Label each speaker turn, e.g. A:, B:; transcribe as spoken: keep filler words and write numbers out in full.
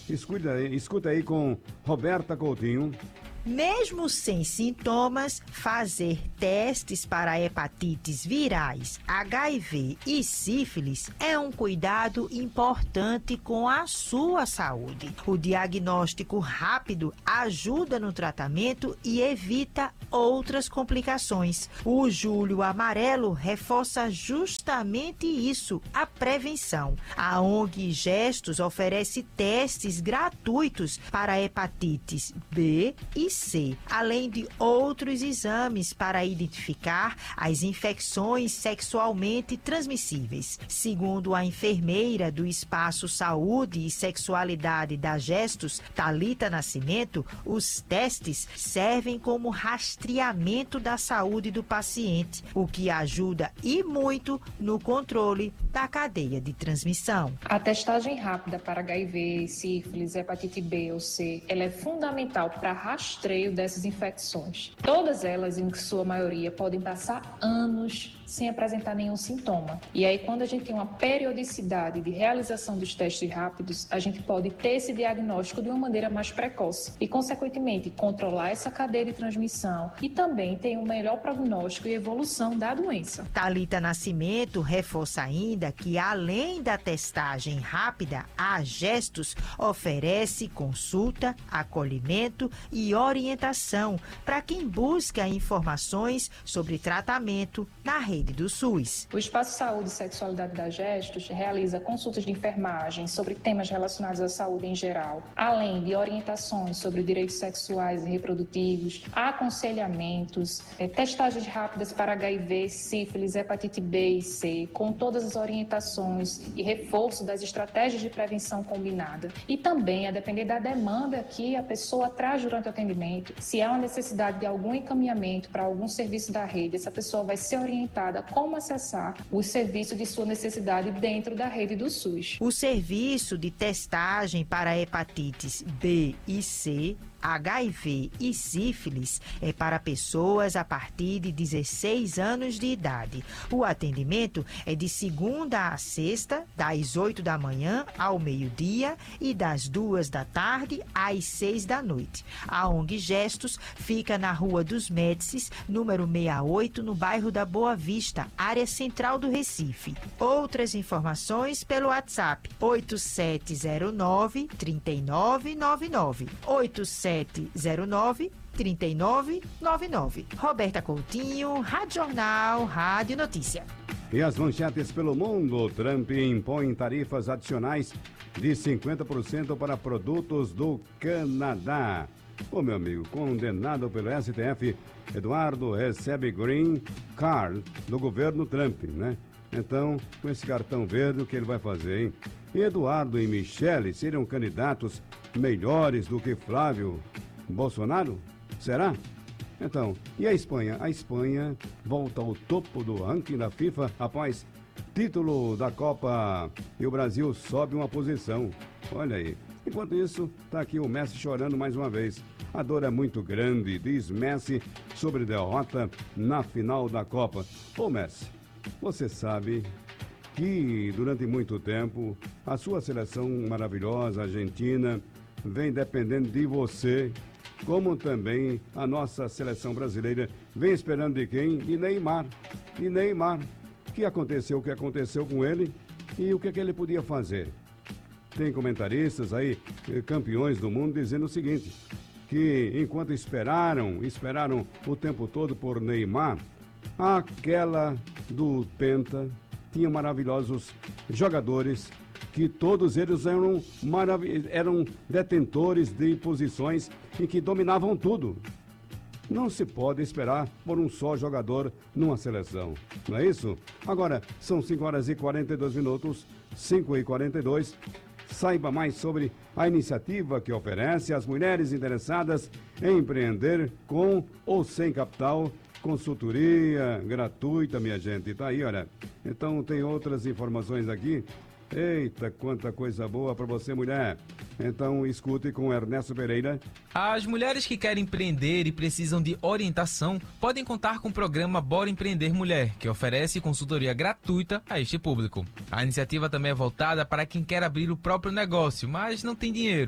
A: Escuta aí, escuta aí com Roberta Coutinho.
B: Mesmo sem sintomas, fazer testes para hepatites virais, H I V e sífilis é um cuidado importante com a sua saúde. O diagnóstico rápido ajuda no tratamento e evita outras complicações. O Julho Amarelo reforça justamente isso, a prevenção. A O N G Gestos oferece testes gratuitos para hepatites B e C, além de outros exames para identificar as infecções sexualmente transmissíveis. Segundo a enfermeira do Espaço Saúde e Sexualidade da Gestos, Thalita Nascimento, os testes servem como rastreamento da saúde do paciente, o que ajuda e muito no controle da cadeia de transmissão.
C: A testagem rápida para H I V, sífilis, hepatite B ou C, ela é fundamental para rastreio dessas infecções. Todas elas, em sua maioria, podem passar anos sem apresentar nenhum sintoma. E aí, quando a gente tem uma periodicidade de realização dos testes rápidos, a gente pode ter esse diagnóstico de uma maneira mais precoce e, consequentemente, controlar essa cadeia de transmissão e também ter um melhor prognóstico e evolução da doença.
B: Thalita Nascimento reforça ainda que, além da testagem rápida, a Gestos oferece consulta, acolhimento e orientação para quem busca informações sobre tratamento na rede do SUS.
C: O Espaço Saúde e Sexualidade da Gestos realiza consultas de enfermagem sobre temas relacionados à saúde em geral, além de orientações sobre direitos sexuais e reprodutivos, aconselhamentos, eh, testagens rápidas para H I V, sífilis, hepatite B e C, com todas as orientações e reforço das estratégias de prevenção combinada. E também, a depender da demanda que a pessoa traz durante o atendimento, se há uma necessidade de algum encaminhamento para algum serviço da rede, essa pessoa vai ser orientada como acessar os serviços de sua necessidade dentro da rede do SUS.
B: O serviço de testagem para hepatites B e C, H I V e sífilis é para pessoas a partir de dezesseis anos de idade. O atendimento é de segunda a sexta, das oito da manhã ao meio-dia e das duas da tarde às seis da noite. A O N G Gestos fica na Rua dos Médicis, número sessenta e oito, no bairro da Boa Vista, área central do Recife. Outras informações pelo WhatsApp oito sete zero nove, três nove nove nove. oito sete zero nove, três nove nove nove. Roberta Coutinho, Rádio Jornal, Rádio Notícia.
A: E as manchetes pelo mundo. Trump impõe tarifas adicionais de cinquenta por cento para produtos do Canadá. Ô, meu amigo, condenado pelo S T F, Eduardo recebe green card do governo Trump, né? Então, com esse cartão verde, o que ele vai fazer, hein? E Eduardo e Michele seriam candidatos melhores do que Flávio Bolsonaro? Será? Então, e a Espanha? A Espanha volta ao topo do ranking da FIFA após título da Copa e o Brasil sobe uma posição. Olha aí. Enquanto isso, tá aqui o Messi chorando mais uma vez. A dor é muito grande, diz Messi sobre derrota na final da Copa. Ô Messi, você sabe que durante muito tempo a sua seleção maravilhosa, argentina, vem dependendo de você, como também a nossa seleção brasileira vem esperando de quem? De Neymar. E Neymar, que aconteceu o que aconteceu com ele e o que, que ele podia fazer? Tem comentaristas aí, campeões do mundo, dizendo o seguinte, que enquanto esperaram, esperaram o tempo todo por Neymar, aquela do Penta tinha maravilhosos jogadores, que todos eles eram, marav- eram detentores de posições em que dominavam tudo. Não se pode esperar por um só jogador numa seleção, não é isso? Agora, são cinco horas e quarenta e dois minutos, cinco e quarenta e dois. Saiba mais sobre a iniciativa que oferece às mulheres interessadas em empreender com ou sem capital, consultoria gratuita, minha gente. Tá aí, olha. Então tem outras informações aqui. Eita, quanta coisa boa para você, mulher. Então, escute com Ernesto Pereira.
D: As mulheres que querem empreender e precisam de orientação podem contar com o programa Bora Empreender Mulher, que oferece consultoria gratuita a este público. A iniciativa também é voltada para quem quer abrir o próprio negócio, mas não tem dinheiro.